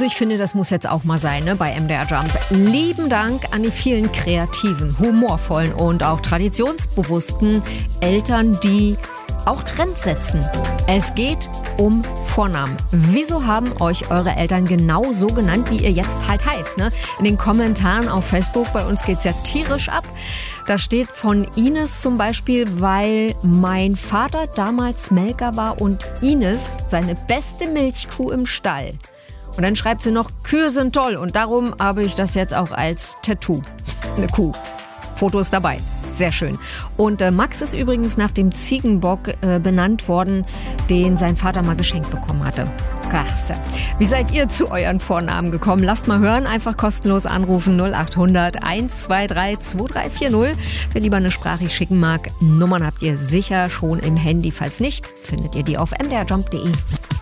Also ich finde, das muss jetzt auch mal sein, ne, bei MDR Jump. Lieben Dank an die vielen kreativen, humorvollen und auch traditionsbewussten Eltern, die auch Trends setzen. Es geht um Vornamen. Wieso haben euch eure Eltern genau so genannt, wie ihr jetzt halt heißt? Ne? In den Kommentaren auf Facebook, bei uns geht's ja tierisch ab. Da steht von Ines zum Beispiel, weil mein Vater damals Melker war und Ines seine beste Milchkuh im Stall. Und dann schreibt sie noch, Kühe sind toll und darum habe ich das jetzt auch als Tattoo. Eine Kuh. Foto ist dabei. Sehr schön. Und Max ist übrigens nach dem Ziegenbock benannt worden, den sein Vater mal geschenkt bekommen hatte. Ach, wie seid ihr zu euren Vornamen gekommen? Lasst mal hören, einfach kostenlos anrufen 0800 123 2340. Wer lieber eine Sprachricht schicken mag, Nummern habt ihr sicher schon im Handy. Falls nicht, findet ihr die auf mdrjump.de.